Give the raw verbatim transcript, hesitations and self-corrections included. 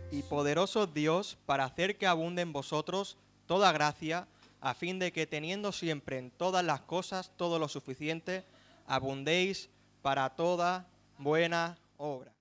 y poderoso Dios para hacer que abunde en vosotros toda gracia, a fin de que teniendo siempre en todas las cosas todo lo suficiente, abundéis para toda buena obra.